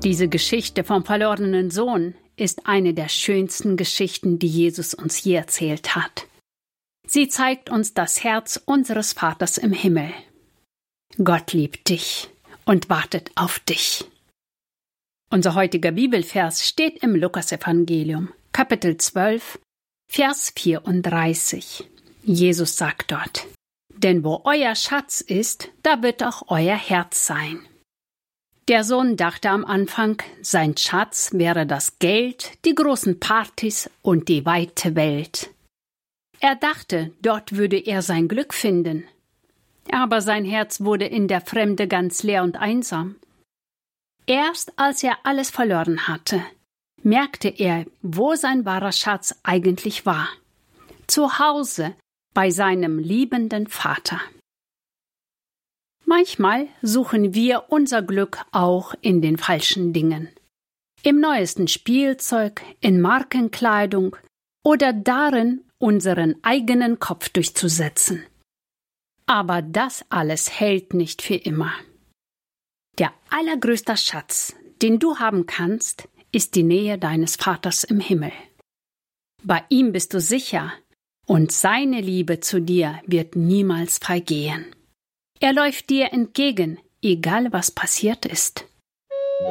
Diese Geschichte vom verlorenen Sohn ist eine der schönsten Geschichten, die Jesus uns je erzählt hat. Sie zeigt uns das Herz unseres Vaters im Himmel. Gott liebt dich und wartet auf dich. Unser heutiger Bibelvers steht im Lukasevangelium, Kapitel 12, Vers 34. Jesus sagt dort: Denn wo euer Schatz ist, da wird auch euer Herz sein. Der Sohn dachte am Anfang, sein Schatz wäre das Geld, die großen Partys und die weite Welt. Er dachte, dort würde er sein Glück finden. Aber sein Herz wurde in der Fremde ganz leer und einsam. Erst als er alles verloren hatte, merkte er, wo sein wahrer Schatz eigentlich war. Zu Hause bei seinem liebenden Vater. Manchmal suchen wir unser Glück auch in den falschen Dingen. Im neuesten Spielzeug, in Markenkleidung oder darin, unseren eigenen Kopf durchzusetzen. Aber das alles hält nicht für immer. Der allergrößte Schatz, den du haben kannst, ist die Nähe deines Vaters im Himmel. Bei ihm bist du sicher und seine Liebe zu dir wird niemals vergehen. Er läuft dir entgegen, egal was passiert ist.